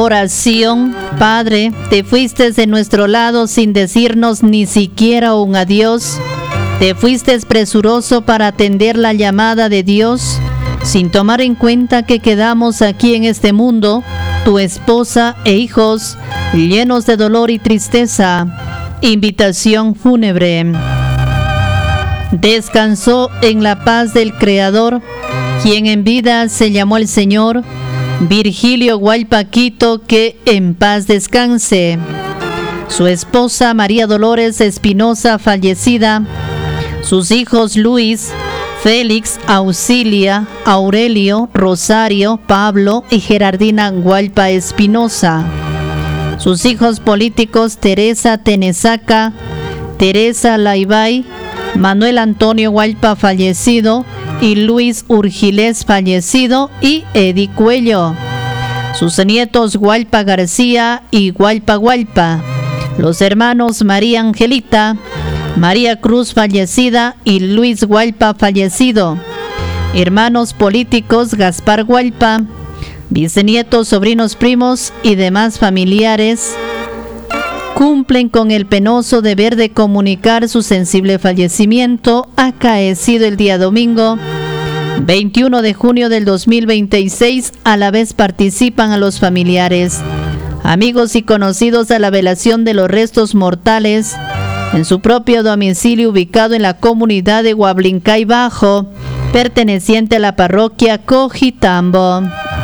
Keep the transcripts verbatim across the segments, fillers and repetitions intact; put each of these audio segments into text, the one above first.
Oración. Padre, te fuiste de nuestro lado sin decirnos ni siquiera un adiós. Te fuiste presuroso para atender la llamada de Dios, sin tomar en cuenta que quedamos aquí en este mundo, tu esposa e hijos, llenos de dolor y tristeza. Invitación fúnebre. Descansó en la paz del Creador, quien en vida se llamó el Señor, Virgilio Gualpaquito, que en paz descanse. Su esposa María Dolores Espinosa, fallecida. Sus hijos Luis, Félix, Auxilia, Aurelio, Rosario, Pablo y Gerardina Gualpa Espinosa. Sus hijos políticos Teresa Tenesaca, Teresa Laibay, Manuel Antonio Gualpa, fallecido, y Luis Urgilés, fallecido, y Edi Cuello. Sus nietos Gualpa García y Gualpa Gualpa. Los hermanos María Angelita, María Cruz, fallecida, y Luis Gualpa, fallecido. Hermanos políticos Gaspar Gualpa, bisnietos, sobrinos, primos y demás familiares cumplen con el penoso deber de comunicar su sensible fallecimiento acaecido el día domingo veintiuno de junio del dos mil veintiséis. A la vez participan a los familiares, amigos y conocidos a la velación de los restos mortales en su propio domicilio ubicado en la comunidad de Guablincay Bajo, perteneciente a la parroquia Cojitambo.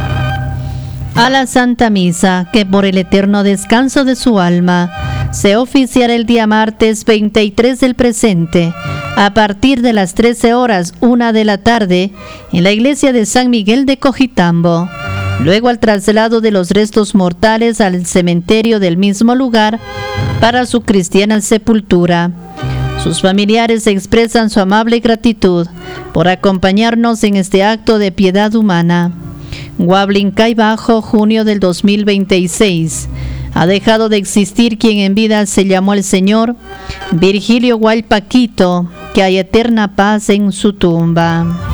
A la Santa Misa, que por el eterno descanso de su alma se oficiará el día martes veintitrés del presente, a partir de las trece horas, una de la tarde, en la iglesia de San Miguel de Cojitambo. Luego al traslado de los restos mortales al cementerio del mismo lugar para su cristiana sepultura. Sus familiares expresan su amable gratitud por acompañarnos en este acto de piedad humana. Guablincay Bajo, junio del dos mil veintiséis. Ha dejado de existir quien en vida se llamó el Señor, Virgilio Gualpaquito, que hay eterna paz en su tumba.